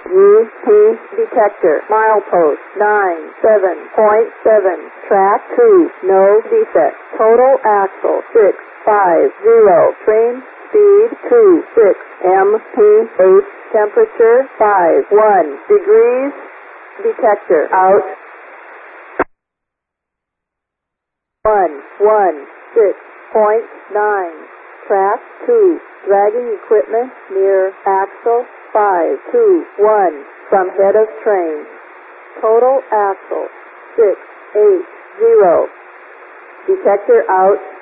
UP detector. Milepost 97.7. Track 2. No defect. Total axle 650. Train speed 26. MP8. Temperature 51 degrees. Detector out. 116.9. Track 2. Dragging equipment near axle 521 from head of train. Total axle 680. Detector out.